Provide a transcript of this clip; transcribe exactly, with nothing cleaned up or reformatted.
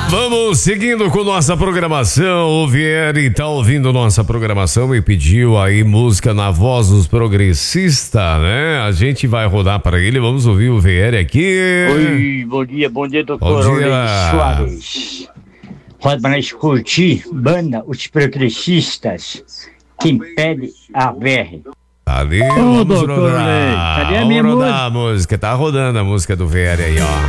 Vamos seguindo com nossa programação. O Vieri tá ouvindo nossa programação e pediu aí música na voz dos progressistas, né? A gente vai rodar para ele. Vamos ouvir o Vieri aqui. Oi, bom dia, bom dia, doutor Bom dia. Orlando Soares. Roda para nós curtir, banda Os Progressistas, quem pede a V R. Ali, Ô, vamos doutor rodar. Lei, cadê a Vamos minha rodar a música? Tá rodando a música do Vieri aí, ó.